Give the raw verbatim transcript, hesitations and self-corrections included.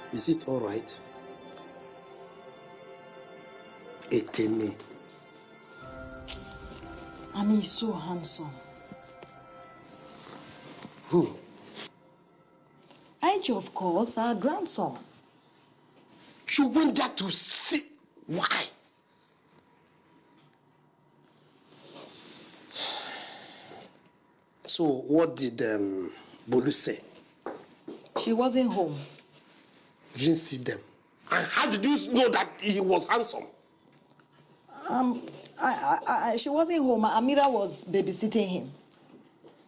Is it all right? Eteme. And he's so handsome. Who? I G, of course, our grandson. You went there to see. Why? So, what did um, Bolu say? She wasn't home. You didn't see them. And how did you know that he was handsome? Um, I, I, I, she wasn't home. Amira was babysitting him.